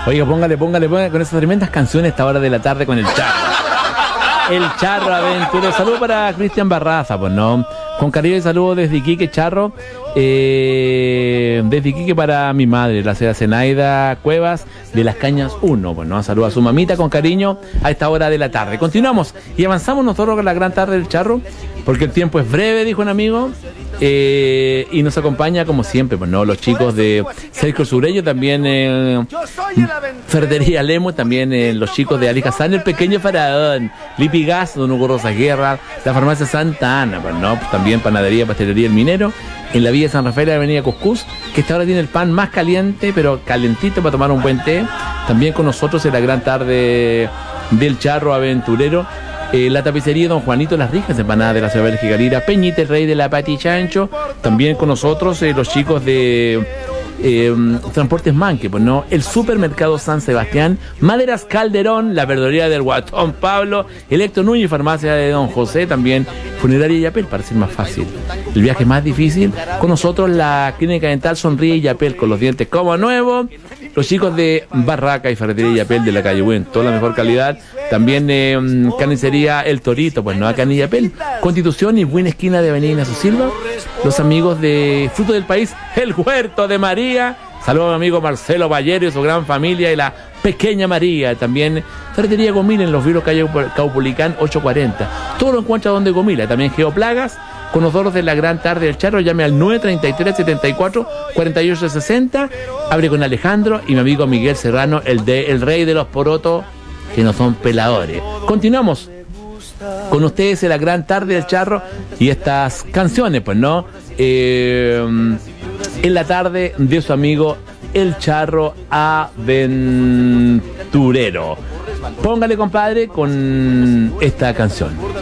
Oiga, póngale con esas tremendas canciones a esta hora de la tarde con el Charro. El Charro Aventurero. Saludos para Cristian Barraza, pues no. Con cariño y saludos desde Iquique, Charro. Desde Iquique para mi madre, la señora Zenaida Cuevas, de Las Cañas 1. Pues no, saludos a su mamita con cariño a esta hora de la tarde. Continuamos y avanzamos nosotros con la gran tarde del Charro, porque el tiempo es breve, dijo un amigo. Y nos acompaña como siempre, pues no, los chicos de Sergio Sureño, también Ferretería Lemo, también los chicos de Ali Hassan, el pequeño faraón, Lipi Gas, Don Hugo Rosa Guerra, la farmacia Santa Ana, pues no, también panadería, pastelería El Minero, en la Villa San Rafael, avenida Cuscús, que esta hora tiene el pan más caliente, pero calentito para tomar un buen té. También con nosotros en la gran tarde del Charro Aventurero, la tapicería Don Juanito Las Ricas, empanadas de la ciudad de Jicarira, Peñita, el rey de la Pati Chancho. También con nosotros los chicos de Transportes Manque, pues no, el supermercado San Sebastián, Maderas Calderón, la verdulería del Guatón Pablo, Electro Núñez, farmacia de Don José, también funeraria Yapel, para ser más fácil. El viaje más difícil, con nosotros la clínica dental Sonríe Yapel, con los dientes como nuevos. Los chicos de Barraca y Ferretería Yapel de la calle Buen, toda la mejor calidad. También carnicería El Torito, pues no, acá en Yapel, Constitución y buena esquina de Avenida Ignacio Silva. Los amigos de Fruto del País, El Huerto de María. Saludos a mi amigo Marcelo Ballero y su gran familia y la pequeña María. También Ferretería Gomila en los Vilos calle Caupolicán 840. Todo lo encuentra donde Gomila. También Geoplagas. Con nosotros de la gran tarde del Charro, llame al 933-74-4860. Abre con Alejandro y mi amigo Miguel Serrano, el rey de los porotos, que no son peladores. Continuamos con ustedes en la gran tarde del Charro y estas canciones, pues no, en la tarde de su amigo el Charro Aventurero. Póngale, compadre, con esta canción.